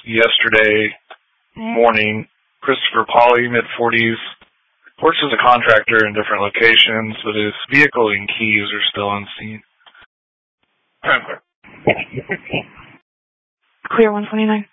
yesterday morning. Christopher Pauly, mid-40s, works as a contractor in different locations, but his vehicle and keys are still unseen. Clear 129.